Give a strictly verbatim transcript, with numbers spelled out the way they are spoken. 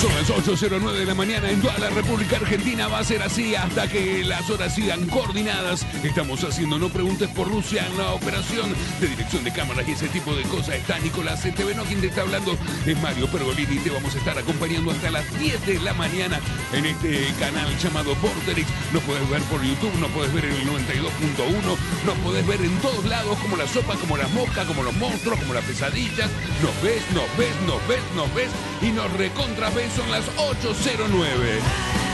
Son las ocho cero nueve de la mañana en toda la República Argentina. Va a ser así hasta que las horas sigan coordinadas. Estamos haciendo No Preguntes por Rusia en la operación de dirección de cámaras y ese tipo de cosas. Está Nicolás en T V, no, quien te está hablando es Mario Pergolini. Te vamos a estar acompañando hasta las diez de la mañana en este canal llamado Vorterix. Nos podés ver por YouTube, nos podés ver en el noventa y dos punto uno, nos podés ver en todos lados, como la sopa, como las moscas, como los monstruos, como las pesadillas. Nos ves, nos ves, nos ves, nos ves y nos recontra ves. Son las ocho cero nueve.